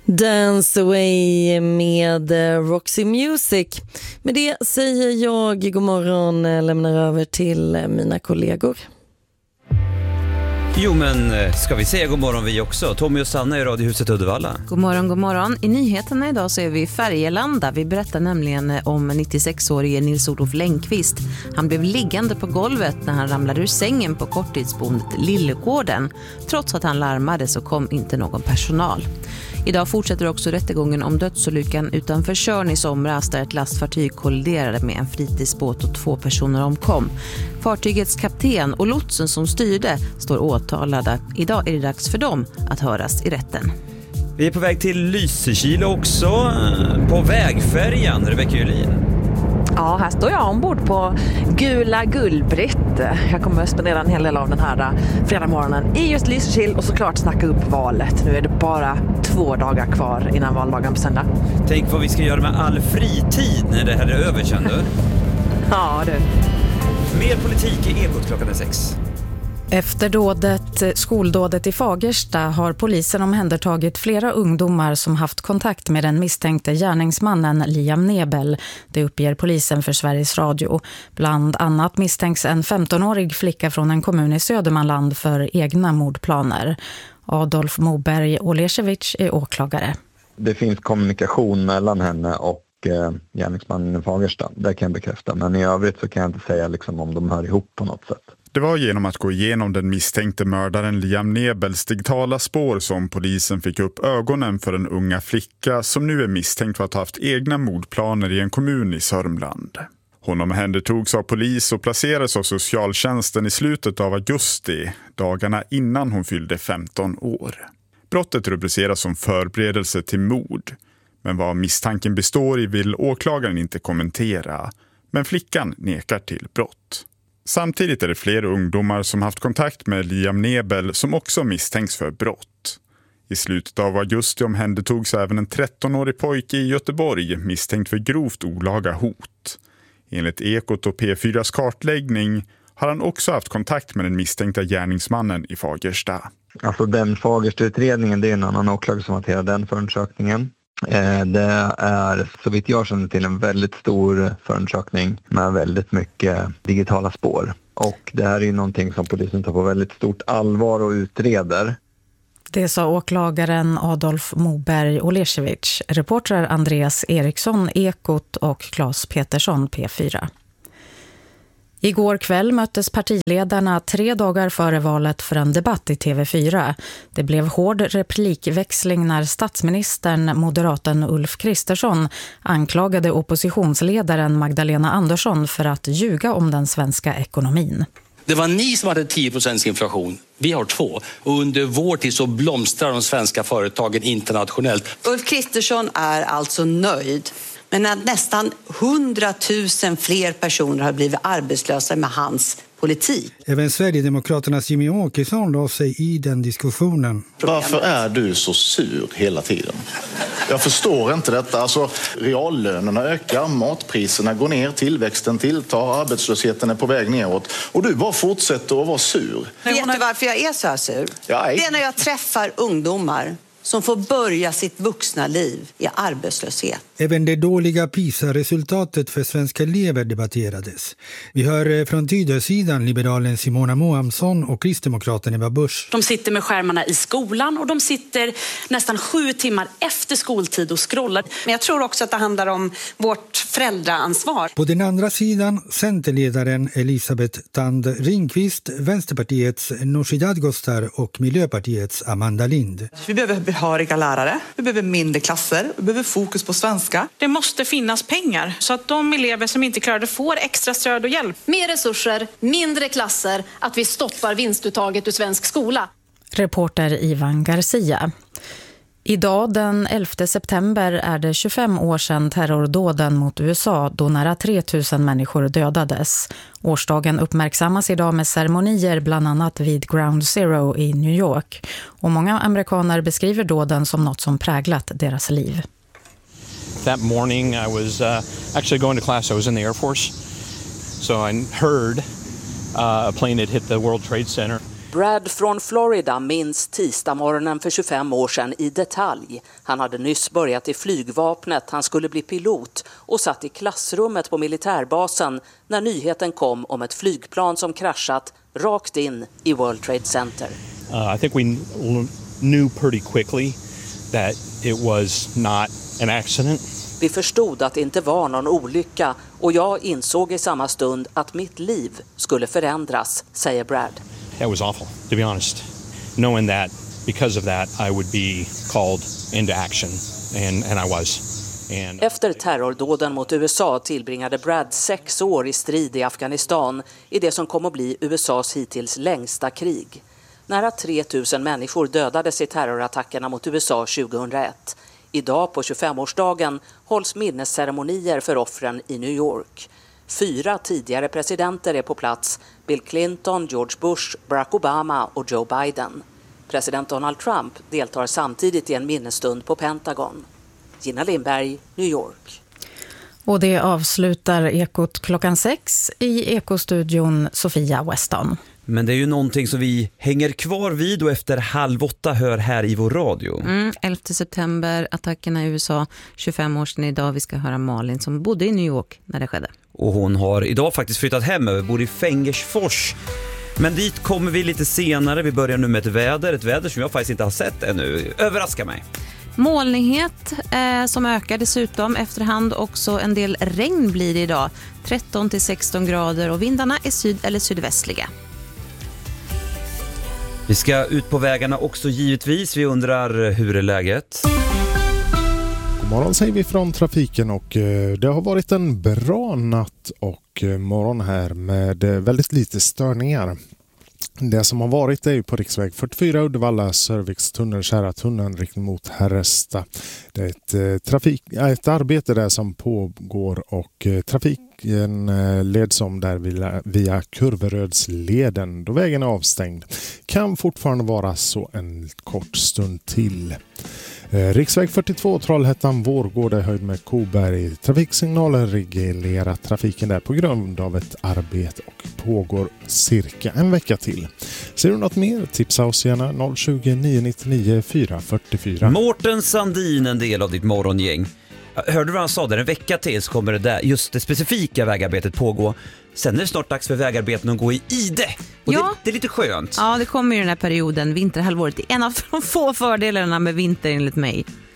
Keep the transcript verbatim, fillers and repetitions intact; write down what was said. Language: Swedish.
Dance Away med Roxy Music. Med det säger jag god morgon, lämnar över till mina kollegor. Jo, men ska vi säga god morgon vi också? Tommy och Sanna i Radiohuset Uddevalla. God morgon, god morgon. I nyheterna idag så är vi i Färgelanda. Vi berättar nämligen om nittiosexårige Nils-Olof Längqvist. Han blev liggande på golvet när han ramlade ur sängen på korttidsboendet Lillegården. Trots att han larmade så kom inte någon personal. Idag fortsätter också rättegången om dödsolyckan utanför Tjörn i somras där ett lastfartyg kolliderade med en fritidsbåt och två personer omkom. Fartygets kapten och lotsen som styrde står åtalade. Idag är det dags för dem att höras i rätten. Vi är på väg till Lysekil också, på vägfärjan, Rebecka Julin. Ja, här står jag ombord på Gula Gullbritt. Jag kommer att spendera en hel del av den här fredagmorgonen i just Lysekil och såklart snacka upp valet. Nu är det bara två dagar kvar innan valdagen på söndag. Tänk vad vi ska göra med all fritid när det här är över, känner du? Ja, du. Mer politik i Ekot klockan är sex. Efter dådet, skoldådet i Fagersta har polisen omhändertagit flera ungdomar som haft kontakt med den misstänkte gärningsmannen Liam Nebel. Det uppger polisen för Sveriges Radio. Bland annat misstänks en femtonårig flicka från en kommun i Södermanland för egna mordplaner. Adolf Moberg Olesevich är åklagare. Det finns kommunikation mellan henne och eh, gärningsmannen i Fagersta. Det kan jag bekräfta. Men i övrigt så kan jag inte säga liksom, om de hör ihop på något sätt. Det var genom att gå igenom den misstänkte mördaren Liam Nebels digitala spår som polisen fick upp ögonen för en unga flicka som nu är misstänkt för att ha haft egna mordplaner i en kommun i Sörmland. Hon omhändertogs av polis och placerades av socialtjänsten i slutet av augusti, dagarna innan hon fyllde femton år. Brottet rubriceras som förberedelse till mord, men vad misstanken består i vill åklagaren inte kommentera, men flickan nekar till brott. Samtidigt är det fler ungdomar som haft kontakt med Liam Nebel som också misstänks för brott. I slutet av augusti omhändertogs även en trettonårig pojke i Göteborg misstänkt för grovt olaga hot. Enligt Ekot och P fyras kartläggning har han också haft kontakt med den misstänkta gärningsmannen i Fagersta. Alltså den Fagersta-utredningen, det är en annan åklagare som hanterar den förundersökningen. Det är så vitt jag känner till en väldigt stor förundersökning med väldigt mycket digitala spår. Och det här är någonting som polisen tar på väldigt stort allvar och utreder. Det sa åklagaren Adolf Moberg Olesevich, reportrar Andreas Eriksson, Ekot och Claes Petersson, P fyra. Igår kväll möttes partiledarna tre dagar före valet för en debatt i T V fyra. Det blev hård replikväxling när statsministern, moderaten Ulf Kristersson, anklagade oppositionsledaren Magdalena Andersson för att ljuga om den svenska ekonomin. Det var ni som hade tio procent inflation. Vi har två. Och under vår tid så blomstrar de svenska företagen internationellt. Ulf Kristersson är alltså nöjd. Men att nästan hundratusen fler personer har blivit arbetslösa med hans politik. Även Sverigedemokraternas Jimmy Åkesson la sig i den diskussionen. Varför är du så sur hela tiden? Jag förstår inte detta. Alltså, reallönerna ökar, matpriserna går ner, tillväxten tilltar, arbetslösheten är på väg neråt. Och du bara fortsätter att vara sur. Vet du varför jag är så här sur? Ja, det är när jag träffar ungdomar som får börja sitt vuxna liv i arbetslöshet. Även det dåliga PISA-resultatet för svenska elever debatterades. Vi hör från Tidösidan liberalen Simona Mohamsson och kristdemokraten Eva Busch. De sitter med skärmarna i skolan och de sitter nästan sju timmar efter skoltid och scrollar. Men jag tror också att det handlar om vårt föräldraansvar. På den andra sidan, centerledaren Elisabeth Tand Ringqvist, Vänsterpartiets Nooshi Dadgostar och Miljöpartiets Amanda Lind. Vi behöver behöriga lärare, vi behöver mindre klasser, vi behöver fokus på svenska. Det måste finnas pengar så att de elever som inte klarar det får extra stöd och hjälp. Mer resurser, mindre klasser, att vi stoppar vinstuttaget ur svensk skola. Reporter Ivan Garcia. Idag den elfte september är det tjugofem år sedan terrordåden mot U S A då nära tre tusen människor dödades. Årsdagen uppmärksammas idag med ceremonier bland annat vid Ground Zero i New York. Och många amerikaner beskriver dåden som något som präglat deras liv. That morning I was uh, actually going to class. I was in the Air Force. So I heard uh, a plane had hit the World Trade Center. Brad från Florida minns tisdagsmorgonen för tjugofem år sedan i detalj. Han hade nyss börjat i flygvapnet, han skulle bli pilot och satt i klassrummet på militärbasen när nyheten kom om ett flygplan som kraschat rakt in i World Trade Center. Uh, I think we knew pretty quickly that it was not an accident. Vi förstod att det inte var någon olycka och jag insåg i samma stund att mitt liv skulle förändras, säger Brad. That was awful, to be honest. Knowing that because of that I would be called into action, and, and I was. And Efter terrordåden mot U S A tillbringade Brad sex år i strid i Afghanistan i det som kom att bli U S A:s hittills längsta krig. Nära tre tusen människor dödades i terrorattackerna mot U S A tjugohundraett. Idag på tjugofemårsdagen hålls minnesceremonier för offren i New York. Fyra tidigare presidenter är på plats: Bill Clinton, George Bush, Barack Obama och Joe Biden. President Donald Trump deltar samtidigt i en minnesstund på Pentagon. Gina Lindberg, New York. Och det avslutar Ekot klockan sex i Ekostudion Sofia Weston. Men det är ju någonting som vi hänger kvar vid och efter halv åtta hör här i vår radio. Mm, elfte september, attackerna i U S A, tjugofem år sedan idag. Vi ska höra Malin som bodde i New York när det skedde. Och hon har idag faktiskt flyttat hem över, bor i Fengersfors. Men dit kommer vi lite senare. Vi börjar nu med ett väder, ett väder som jag faktiskt inte har sett ännu. Överraskar mig. Molnighet eh, som ökar dessutom efterhand, också en del regn blir det idag. tretton till sexton grader och vindarna är syd- eller sydvästliga. Vi ska ut på vägarna också givetvis. Vi undrar, hur är läget? God morgon säger vi från trafiken, och det har varit en bra natt och morgon här med väldigt lite störningar. Det som har varit är ju på riksväg fyrtiofyra Uddevalla, Sörviks tunnel, Kära tunneln riktning mot Herresta. Det är ett, trafik, ett arbete där som pågår och trafiken leds om där via, via Kurverödsleden då vägen är avstängd. Kan fortfarande vara så en kort stund till. Riksväg fyrtiotvå Trollhättan Vårgård är höjd med Koberg. Trafiksignaler reglerar trafiken där på grund av ett arbete och pågår cirka en vecka till. Ser du något mer? Tipsa oss gärna noll tjugo, nio nittionio, fyra fyrtiofyra. Mårten Sandin, en del av ditt morgongäng. Hörde du vad han sa där? En vecka till så kommer det där, just det specifika vägarbetet pågå. Sen är det snart dags för vägarbeten att gå i ide. Och ja. det, det är lite skönt. Ja, det kommer ju den här perioden, vinterhalvåret. Det är en av de få fördelarna med vinter enligt mig.